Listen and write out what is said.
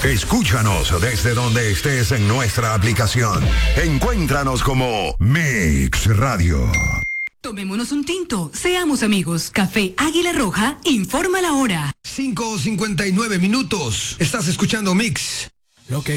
Escúchanos desde donde estés en nuestra aplicación. Encuéntranos como Mix Radio. Tomémonos un tinto, seamos amigos. Café Águila Roja informa la hora. 5:59. Estás escuchando Mix. Lo que